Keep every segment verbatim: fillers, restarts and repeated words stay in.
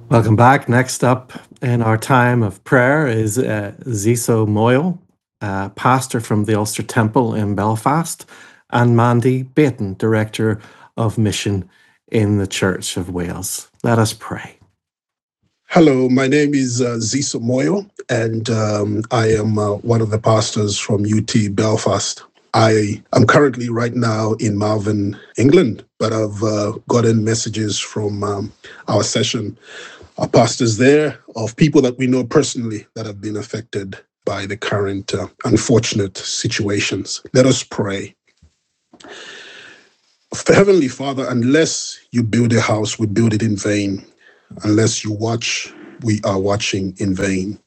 Welcome back. Next up in our time of prayer is uh, Ziso Moyle, uh, pastor from the Ulster Temple in Belfast, and Mandy Baton, Director of Mission in the Church of Wales. Let us pray. Hello, my name is uh, Ziso Moyle, and um, I am uh, one of the pastors from U T Belfast. I am currently right now in Malvern, England, but I've uh, gotten messages from um, our session, our pastors there, of people that we know personally that have been affected by the current uh, unfortunate situations. Let us pray. Heavenly Father, unless you build a house, we build it in vain. Unless you watch, we are watching in vain.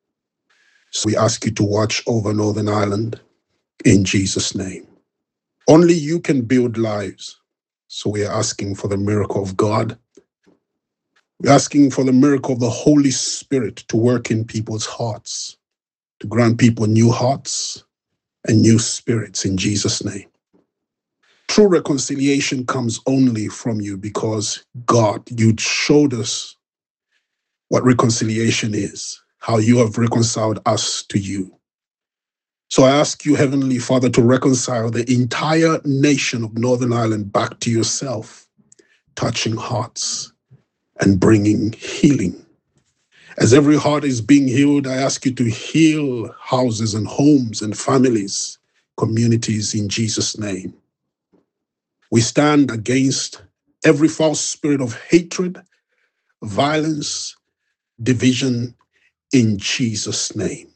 So we ask you to watch over Northern Ireland in Jesus' name. Only you can build lives. So we are asking for the miracle of God. We're asking for the miracle of the Holy Spirit to work in people's hearts, to grant people new hearts and new spirits in Jesus' name. True reconciliation comes only from you because, God, you showed us what reconciliation is, how you have reconciled us to you. So I ask you, Heavenly Father, to reconcile the entire nation of Northern Ireland back to yourself, touching hearts and bringing healing. As every heart is being healed, I ask you to heal houses and homes and families, communities in Jesus' name. We stand against every false spirit of hatred, violence, division in Jesus' name.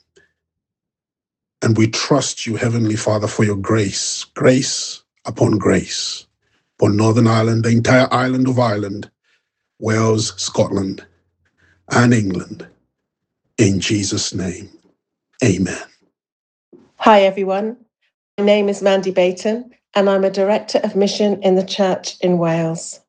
And we trust you, Heavenly Father, for your grace, grace upon grace, for Northern Ireland, the entire island of Ireland, Wales, Scotland, and England. In Jesus' name, amen. Hi, everyone. My name is Mandy Baton, and I'm a Director of Mission in the Church in Wales.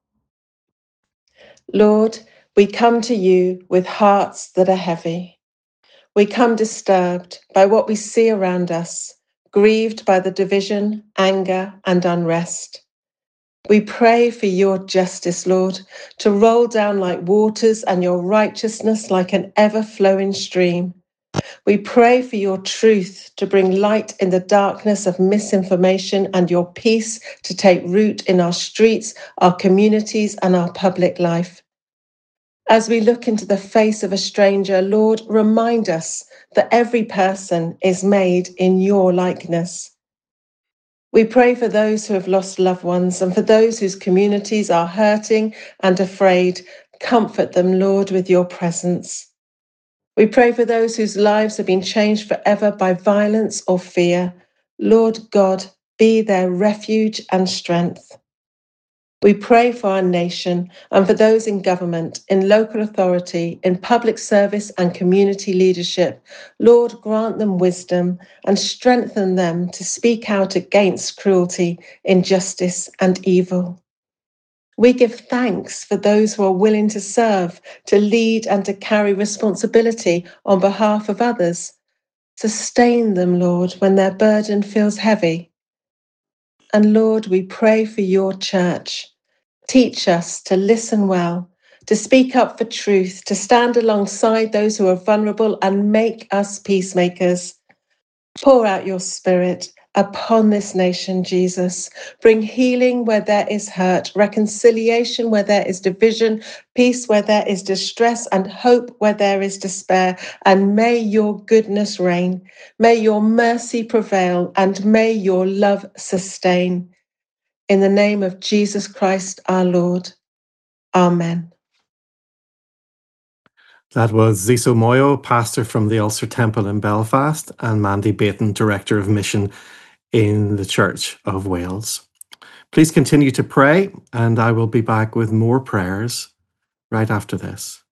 Lord, we come to you with hearts that are heavy. We come disturbed by what we see around us, grieved by the division, anger, and unrest. We pray for your justice, Lord, to roll down like waters and your righteousness like an ever-flowing stream. We pray for your truth to bring light in the darkness of misinformation and your peace to take root in our streets, our communities, and our public life. As we look into the face of a stranger, Lord, remind us that every person is made in your likeness. We pray for those who have lost loved ones and for those whose communities are hurting and afraid. Comfort them, Lord, with your presence. We pray for those whose lives have been changed forever by violence or fear. Lord God, be their refuge and strength. We pray for our nation and for those in government, in local authority, in public service and community leadership. Lord, grant them wisdom and strengthen them to speak out against cruelty, injustice, and evil. We give thanks for those who are willing to serve, to lead, and to carry responsibility on behalf of others. Sustain them, Lord, when their burden feels heavy. And Lord, we pray for your church. Teach us to listen well, to speak up for truth, to stand alongside those who are vulnerable, and make us peacemakers. Pour out your Spirit upon this nation, Jesus. Bring healing where there is hurt, reconciliation where there is division, peace where there is distress, and hope where there is despair. And may your goodness reign. May your mercy prevail, and may your love sustain. In the name of Jesus Christ, our Lord. Amen. That was Ziso Moyle, pastor from the Ulster Temple in Belfast, and Mandy Baton, Director of Mission in the Church of Wales. Please continue to pray, and I will be back with more prayers right after this.